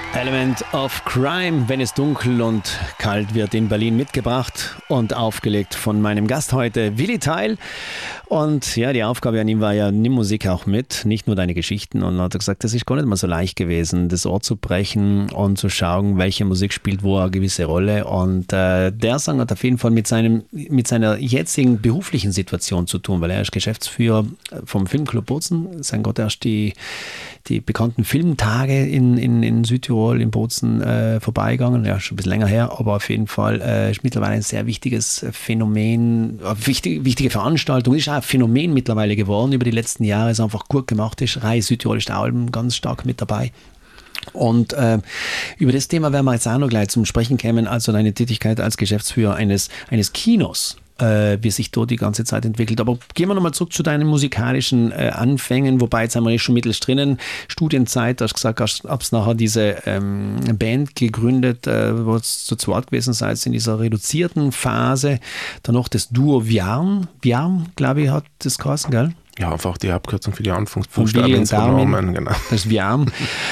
Element of Crime, wenn es dunkel und kalt wird, in Berlin mitgebracht und aufgelegt von meinem Gast heute, Willi Theil. Und ja, die Aufgabe an ihm war ja, nimm Musik auch mit, nicht nur deine Geschichten. Und er hat gesagt, das ist gar nicht mal so leicht gewesen, das Ohr zu brechen und zu schauen, welche Musik spielt wo eine gewisse Rolle. Und der Song hat auf jeden Fall mit seiner jetzigen beruflichen Situation zu tun, weil er ist Geschäftsführer vom Filmclub Bozen. Sein Gott, erst die bekannten Filmtage in Südtirol, in Bozen vorbeigegangen. Ja, schon ein bisschen länger her, aber auf jeden Fall ist mittlerweile ein sehr wichtiges Phänomen, wichtige Veranstaltung, ist auch ein Phänomen mittlerweile geworden über die letzten Jahre, ist einfach gut gemacht ist. Rai Südtirol ist auch ganz stark mit dabei. Und über das Thema werden wir jetzt auch noch gleich zum Sprechen kommen, also deine Tätigkeit als Geschäftsführer eines Kinos, wie sich dort die ganze Zeit entwickelt. Aber gehen wir nochmal zurück zu deinen musikalischen Anfängen, wobei jetzt haben wir schon mittels drinnen, Studienzeit, du hast gesagt, hab's nachher diese Band gegründet, wo es zu zweit gewesen seid, in dieser reduzierten Phase, dann noch das Duo Viarm, glaube ich, hat das geheißen, gell? Ja, einfach die Abkürzung für die Anfangsbuchstaben ins Namen, genau. Das Viarm.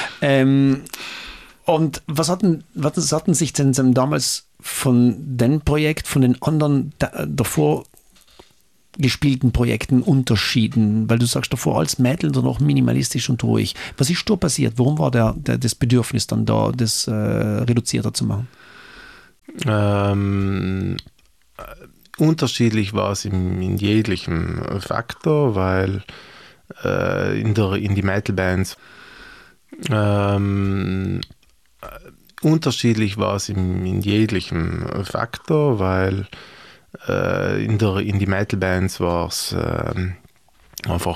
Und was hatten sich denn damals von dem Projekt, von den anderen davor gespielten Projekten unterschieden? Weil du sagst davor als Metal dann noch minimalistisch und ruhig. Was ist da passiert? Warum war das Bedürfnis dann da, das reduzierter zu machen? Unterschiedlich war es in jeglichem Faktor, weil in die Metal-Bands unterschiedlich war es in jeglichem Faktor, weil in die Metal-Bands war es einfach